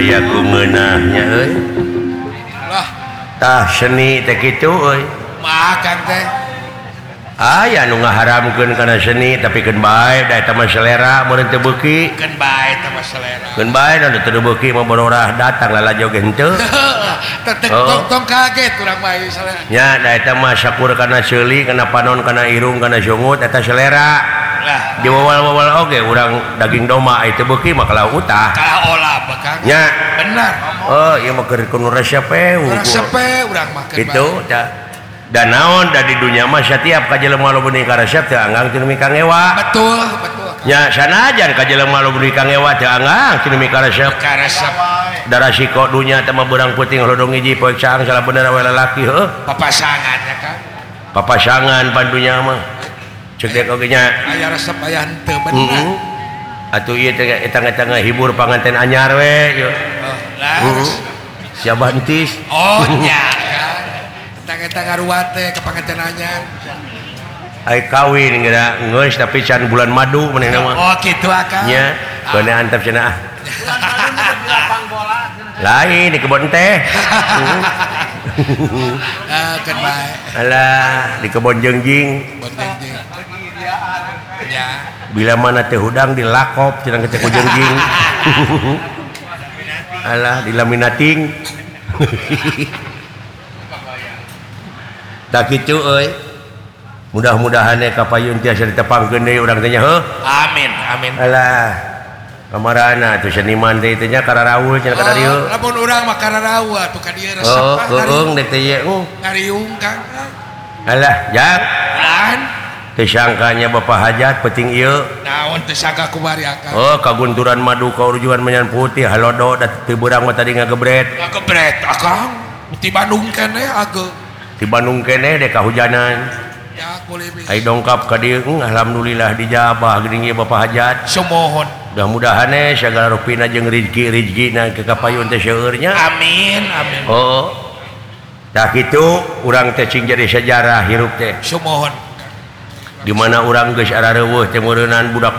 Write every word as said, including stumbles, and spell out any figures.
ayaku ngeunahnya euy. Lah, Tah seni teh kitu euy. makan teh. Aya nu ngaharamkeun kana seni tapi keun bae da eta mah selera mun teu beuki. Keun bae teh mah selera. Keun bae da teu beuki mah bororah datang lalajo ge henteu. Tetek tong tong kaget urang mah ieu selera. Nya da eta mah sakur kana seuli kana panon kana irung kana sungut eta selera. Lah, Di wawal-wawal oge urang daging domba itu beuki mah kalau utah. kalah olah bekang. Nya. Benar. Oh, ieu mah keur kudu resep we. Urang sepe urang mah keun Gitu bae. da. Dan naon da di dunya mah setiap ka jelema lo beuni ka resep teu anggang teu mika ngewa. Betul, betul. Nya sanajan ka jelema lo beuni ka ngewa teu anggang teu mika resep. Ka resep Da resiko dunya teh mah beurang puting hodong hiji poek saang salah bener we lalaki heuh. papasangan ya kan. Papasangan pan dunya mah. Cek dek oge nya. Aya resep aya henteu Heeh. bener. Atuh ieu teh eta ngata ngahibur panganten anyar we yeuh. Oh, lah. Heeh. Sia bantis. Oh, nya kan. Tang-tang ngaruat teh ka panganten anyar. Ai kawin geura geus tapi can bulan madu manehna mah. Oh, kitu akang. Nya, keuna antep cenah. ah. Lain di kebon teh. Ah, keun bae. Alah, di kebon jengjing. Bonteng jeung. Ya. Bila mana teh hudang dilakop cenah teh ku jengjing. Alah, dilaminating. Tak kitu euy. Mudah-mudahan ka payun tiasa ditepangkeun deui urang teh nya heuh. Amin, amin. Alah. Kamarana tuh seniman teh teh nya kararawul cenah ka dieu. Lamun urang mah kararawa tuh ka dieu resep. Oh, mah, eueung dek teh ieu. ngariung Kang. Alah, jak. Lan, Teu sangkanya Bapak Hajat penting ieu. naon teu sangka kumari akang. Oh, kagunturan madu kaurujuan menyan putih halodo da teu beurang mah tadi ngagebret. Ngagebret akang. Di Bandung keneh ageng. Di Bandung keneh dek kahujanan. Ya boleh bisa. Ai dongkap ka dieu, alhamdulillah dijabah geuning ieu Bapak Hajat. Sumohon. Mudah-mudahan eh sagala rupina jeung rezeki-rezekina ke kapayun teh seueur nya. Amin, amin. Oh. Tah kitu urang teh cing jadi sejarah hirup teh. Sumohon. Di mana urang geus arareuweuh teh meureunan budak